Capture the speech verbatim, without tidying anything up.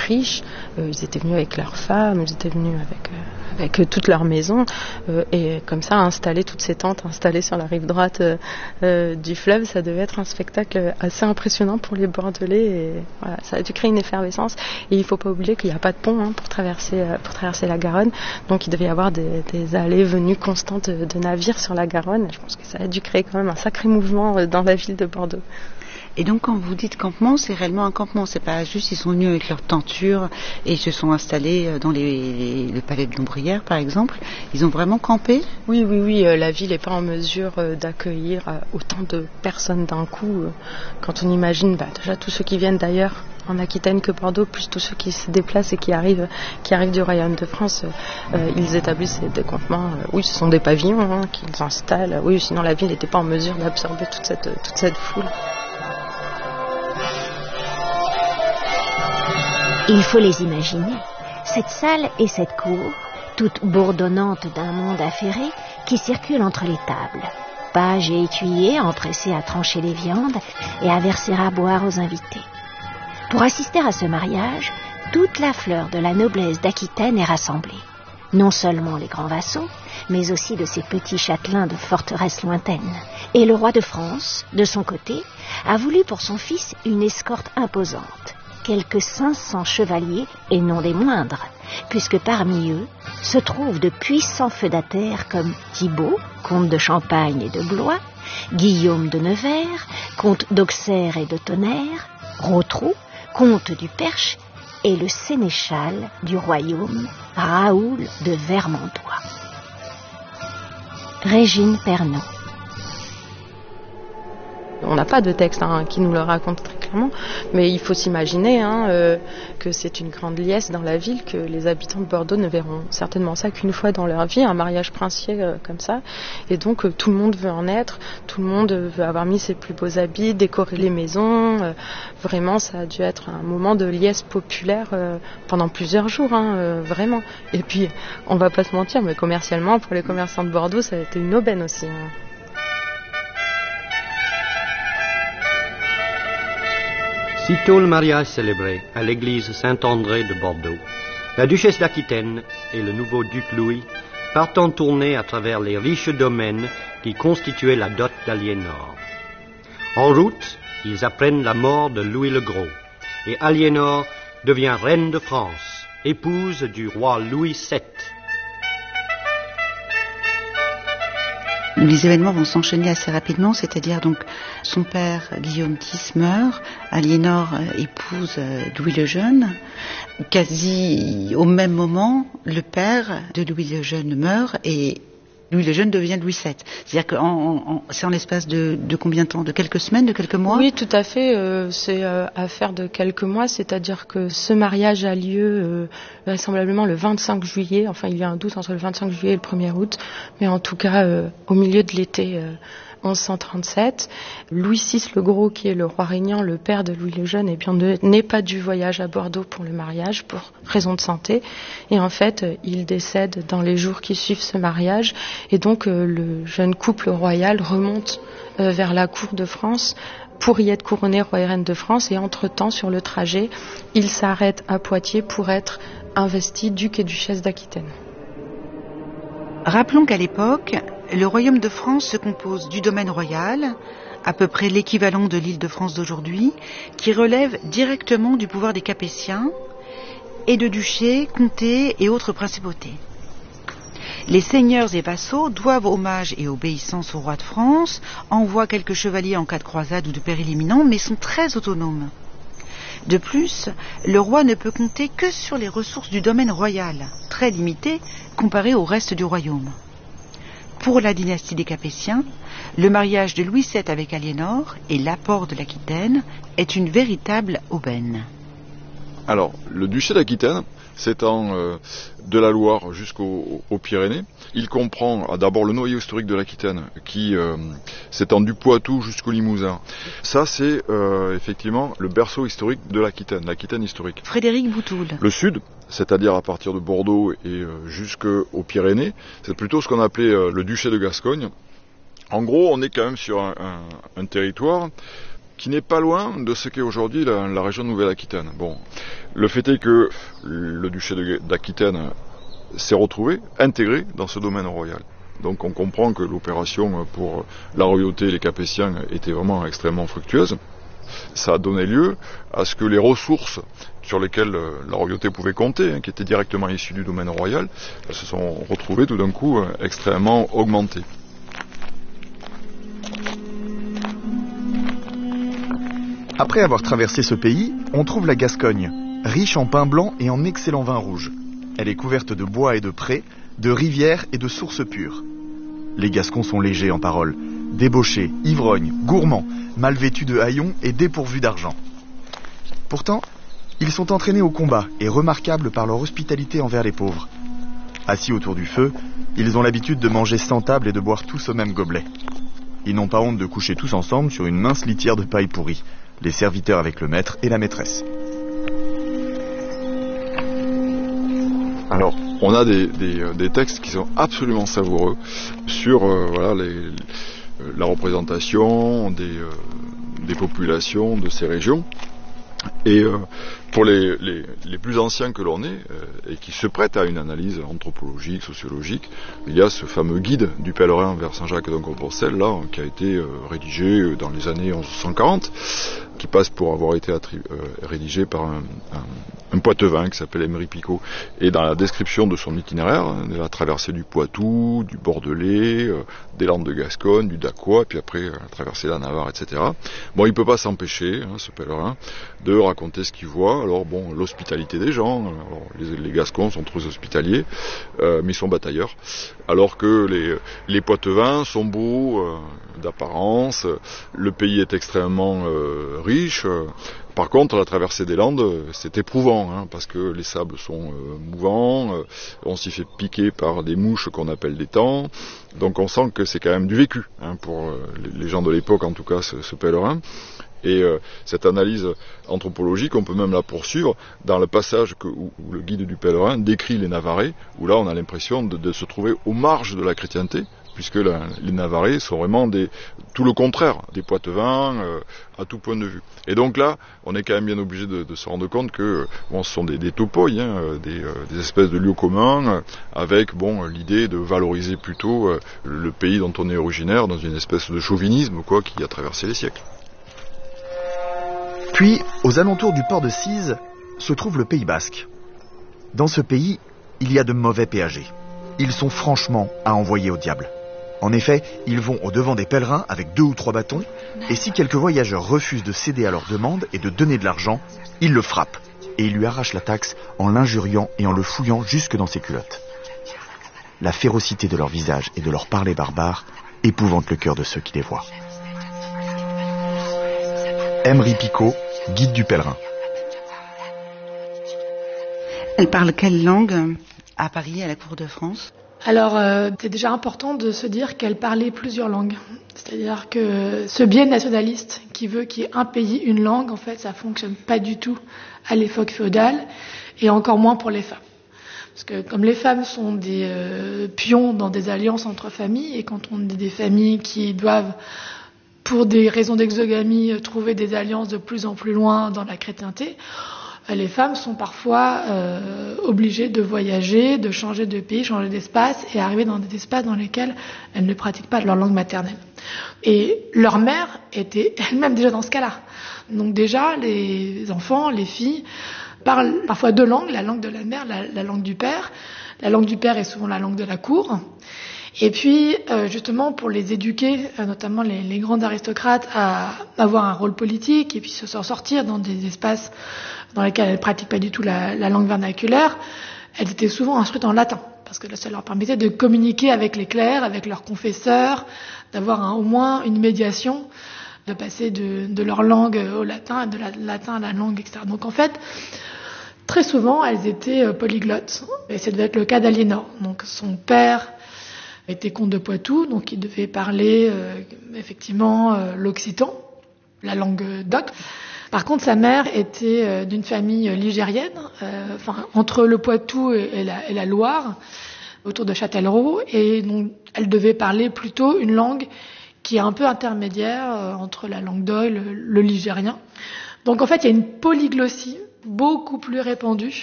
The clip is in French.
riches. Euh, ils étaient venus avec leurs femmes, ils étaient venus avec, euh, avec euh, toute leur maison. Euh, et comme ça, installer toutes ces tentes installées sur la rive droite euh, euh, du fleuve, ça devait être un spectacle assez impressionnant pour les Bordelais. Et, voilà, ça a dû créer une effervescence. Et il ne faut pas oublier qu'il n'y a pas de pont hein, pour, traverser, euh, pour traverser la Garonne. Donc il devait y avoir des, des allées venues constantes de, de navires sur la Garonne. Je pense que ça a dû créer quand même un sacré mouvement euh, dans la ville de Bordeaux. Et donc quand vous dites campement, c'est réellement un campement, c'est pas juste ils sont venus avec leur tenture et ils se sont installés dans les, les, le palais de l'Ombrière par exemple, ils ont vraiment campé? Oui, oui, oui, euh, la ville n'est pas en mesure euh, d'accueillir euh, autant de personnes d'un coup. Euh, quand on imagine bah, déjà tous ceux qui viennent d'ailleurs en Aquitaine que Bordeaux, plus tous ceux qui se déplacent et qui arrivent, qui arrivent du Royaume de France, euh, ils établissent des campements. Euh, oui, ce sont des pavillons hein, qu'ils installent. Oui, sinon la ville n'était pas en mesure d'absorber toute cette, toute cette foule. Il faut les imaginer, cette salle et cette cour, toute bourdonnante d'un monde affairé qui circule entre les tables. Pages et écuyers empressés à trancher les viandes et à verser à boire aux invités. Pour assister à ce mariage, toute la fleur de la noblesse d'Aquitaine est rassemblée. Non seulement les grands vassaux, mais aussi de ces petits châtelains de forteresses lointaines. Et le roi de France, de son côté, a voulu pour son fils une escorte imposante. Quelques cinq cents chevaliers, et non des moindres, puisque parmi eux se trouvent de puissants feudataires comme Thibaut, comte de Champagne et de Blois, Guillaume de Nevers, comte d'Auxerre et de Tonnerre, Rotrou, comte du Perche, et le sénéchal du royaume, Raoul de Vermandois. Régine Pernon. On n'a pas de texte hein, qui nous le raconte très clairement, mais il faut s'imaginer hein, euh, que c'est une grande liesse dans la ville, que les habitants de Bordeaux ne verront certainement ça qu'une fois dans leur vie, un mariage princier euh, comme ça. Et donc euh, tout le monde veut en être, tout le monde veut avoir mis ses plus beaux habits, décorer les maisons. Euh, vraiment, ça a dû être un moment de liesse populaire euh, pendant plusieurs jours, hein, euh, vraiment. Et puis, on va pas se mentir, mais commercialement, pour les commerçants de Bordeaux, ça a été une aubaine aussi. Hein. Sitôt le mariage célébré à l'église Saint-André de Bordeaux, la duchesse d'Aquitaine et le nouveau duc Louis partent en tournée à travers les riches domaines qui constituaient la dot d'Aliénor. En route, ils apprennent la mort de Louis le Gros et Aliénor devient reine de France, épouse du roi Louis sept. Les événements vont s'enchaîner assez rapidement, c'est-à-dire donc son père Guillaume X meurt, Aliénor épouse Louis le Jeune. Quasi au même moment, le père de Louis le Jeune meurt et Louis le Jeune devient Louis sept. C'est-à-dire que en, en, c'est en l'espace de, de combien de temps? De quelques semaines, de quelques mois? Oui, tout à fait. Euh, c'est euh, affaire de quelques mois. C'est-à-dire que ce mariage a lieu euh, vraisemblablement le vingt-cinq juillet. Enfin, il y a un doute entre le vingt-cinq juillet et le premier août. Mais en tout cas, euh, au milieu de l'été euh, onze cent trente-sept. Louis six le Gros, qui est le roi régnant, le père de Louis le Jeune, eh bien, ne, n'est pas du voyage à Bordeaux pour le mariage, pour raison de santé. Et en fait, il décède dans les jours qui suivent ce mariage. Et donc, euh, le jeune couple royal remonte euh, vers la cour de France pour y être couronné roi et reine de France. Et entre-temps, sur le trajet, il s'arrête à Poitiers pour être investi duc et duchesse d'Aquitaine. Rappelons qu'à l'époque, le royaume de France se compose du domaine royal, à peu près l'équivalent de l'île de France d'aujourd'hui, qui relève directement du pouvoir des Capétiens, et de duchés, comtés et autres principautés. Les seigneurs et vassaux doivent hommage et obéissance au roi de France, envoient quelques chevaliers en cas de croisade ou de péril imminent, mais sont très autonomes. De plus, le roi ne peut compter que sur les ressources du domaine royal, très limitées comparées au reste du royaume. Pour la dynastie des Capétiens, le mariage de Louis sept avec Aliénor et l'apport de l'Aquitaine est une véritable aubaine. Alors, le duché d'Aquitaine s'étend euh, de la Loire jusqu'aux aux Pyrénées. Il comprend d'abord le noyau historique de l'Aquitaine qui euh, s'étend du Poitou jusqu'au Limousin. Ça, c'est euh, effectivement le berceau historique de l'Aquitaine, l'Aquitaine historique. Frédéric Boutoul. Le sud, c'est-à-dire à partir de Bordeaux et euh, jusqu'aux Pyrénées, c'est plutôt ce qu'on appelait euh, le duché de Gascogne. En gros, on est quand même sur un, un, un territoire qui n'est pas loin de ce qu'est aujourd'hui la, la région de Nouvelle-Aquitaine. Bon, le fait est que le duché de, d'Aquitaine s'est retrouvé intégré dans ce domaine royal. Donc on comprend que l'opération pour la royauté et les Capétiens était vraiment extrêmement fructueuse. Ça a donné lieu à ce que les ressources sur lesquelles la royauté pouvait compter, hein, qui étaient directement issues du domaine royal, se sont retrouvées tout d'un coup extrêmement augmentées. Après avoir traversé ce pays, on trouve la Gascogne, riche en pain blanc et en excellent vin rouge. Elle est couverte de bois et de prés, de rivières et de sources pures. Les Gascons sont légers en parole, débauchés, ivrognes, gourmands, mal vêtus de haillons et dépourvus d'argent. Pourtant, ils sont entraînés au combat et remarquables par leur hospitalité envers les pauvres. Assis autour du feu, ils ont l'habitude de manger sans table et de boire tous au même gobelet. Ils n'ont pas honte de coucher tous ensemble sur une mince litière de paille pourrie, les serviteurs avec le maître et la maîtresse. Alors, on a des, des, des textes qui sont absolument savoureux sur euh, voilà, les, la représentation des, euh, des populations de ces régions. Et euh, pour les, les, les plus anciens que l'on est, euh, et qui se prêtent à une analyse anthropologique, sociologique, il y a ce fameux guide du pèlerin vers Saint-Jacques-de-Compostelle, là, qui a été euh, rédigé dans les années onze cent quarante, qui passe pour avoir été attri- euh, rédigé par un, un, un Poitevin qui s'appelle Emery Picot. Et dans la description de son itinéraire, de la traversée du Poitou, du Bordelais, euh, des Landes de Gascogne, du Dacois, puis après la traversée de la Navarre, et cetera. Bon, il ne peut pas s'empêcher, hein, ce pèlerin, de raconter ce qu'il voit. Alors bon, l'hospitalité des gens, alors, les, les Gascons sont très hospitaliers, euh, mais ils sont batailleurs, alors que les, les Poitevins sont beaux euh, d'apparence, le pays est extrêmement euh, riche. Par contre, la traversée des Landes, c'est éprouvant, hein, parce que les sables sont euh, mouvants, euh, on s'y fait piquer par des mouches qu'on appelle des tans, donc on sent que c'est quand même du vécu, hein, pour euh, les gens de l'époque, en tout cas, ce, ce pèlerin. Et euh, cette analyse anthropologique, on peut même la poursuivre dans le passage que, où, où le guide du pèlerin décrit les Navarrais, où là on a l'impression de, de se trouver aux marges de la chrétienté, puisque la, les Navarrais sont vraiment des, tout le contraire, des Poitevins euh, à tout point de vue. Et donc là, on est quand même bien obligé de, de se rendre compte que bon, ce sont des, des topoi, hein, des, euh, des espèces de lieux communs, euh, avec bon, l'idée de valoriser plutôt euh, le pays dont on est originaire dans une espèce de chauvinisme quoi, qui a traversé les siècles. Puis, aux alentours du port de Cise, se trouve le Pays Basque. Dans ce pays, il y a de mauvais péagers. Ils sont franchement à envoyer au diable. En effet, ils vont au-devant des pèlerins avec deux ou trois bâtons, et si quelques voyageurs refusent de céder à leur demande et de donner de l'argent, ils le frappent, et ils lui arrachent la taxe en l'injuriant et en le fouillant jusque dans ses culottes. La férocité de leur visage et de leur parler barbare épouvante le cœur de ceux qui les voient. Emery Picot, guide du pèlerin. Elle parle quelle langue à Paris, à la cour de France ? Alors, euh, c'est déjà important de se dire qu'elle parlait plusieurs langues. C'est-à-dire que ce biais nationaliste qui veut qu'il y ait un pays, une langue, en fait, ça fonctionne pas du tout à l'époque féodale, et encore moins pour les femmes. Parce que comme les femmes sont des euh, pions dans des alliances entre familles, et quand on est des familles qui doivent, pour des raisons d'exogamie, trouver des alliances de plus en plus loin dans la chrétienté, les femmes sont parfois euh, obligées de voyager, de changer de pays, changer d'espace et arriver dans des espaces dans lesquels elles ne pratiquent pas leur langue maternelle. Et leur mère était elle-même déjà dans ce cas-là. Donc déjà, les enfants, les filles, parlent parfois deux langues, la langue de la mère, la, la langue du père. La langue du père est souvent la langue de la cour. Et puis, euh, justement, pour les éduquer, euh, notamment les, les grandes aristocrates, à avoir un rôle politique et puis se sortir dans des espaces dans lesquels elles ne pratiquent pas du tout la, la langue vernaculaire, elles étaient souvent instruites en latin, parce que ça leur permettait de communiquer avec les clercs, avec leurs confesseurs, d'avoir un, au moins une médiation, de passer de, de leur langue au latin, de la latin à la langue, et cetera. Donc en fait, très souvent, elles étaient polyglottes. Et ça devait être le cas d'Aliénor. Donc son père était comte de Poitou, donc il devait parler euh, effectivement euh, l'occitan, la langue d'oc. Par contre, sa mère était euh, d'une famille ligérienne, euh, enfin entre le Poitou et, et, la, et la Loire, autour de Châtellerault, et donc elle devait parler plutôt une langue qui est un peu intermédiaire euh, entre la langue d'oïl, le, le ligérien. Donc en fait, il y a une polyglossie beaucoup plus répandue